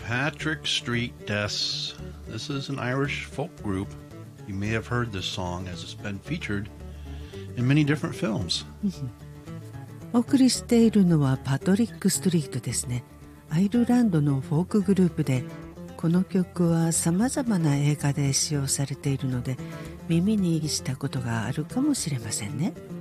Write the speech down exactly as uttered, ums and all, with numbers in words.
Patrick Street です。This is an Irish folk group. You may have heard this song as it's been featured in many different films. お送りしているのはパトリック・ストリートですね。アイルランドのフォークグループで、この曲はさまざまな映画で使用されているので、耳にしたことがあるかもしれませんね。